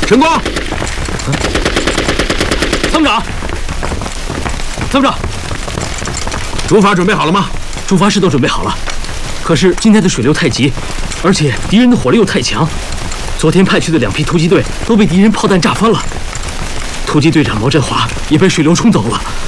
晨光， 参谋长，参谋长， 竹筏准备好了吗？ 出发是都准备好了，可是今天的水流太急，而且敌人的火力又太强。昨天派去的2批突击队都被敌人炮弹炸翻了，突击队长毛振华也被水流冲走了。